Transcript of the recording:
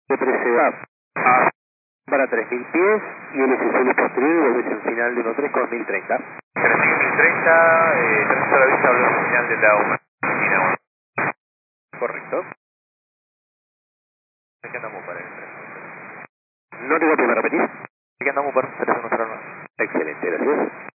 de preceder a para 3000 pies y el SSL posterior y volvés en final de 1.3 con 1030. 3030, tras la vista habló al final de la humanidad. Correcto. ¿Qué andamos para el 310? No te voy a poder repetir. ¿Qué andamos para el 310? Excelente, gracias.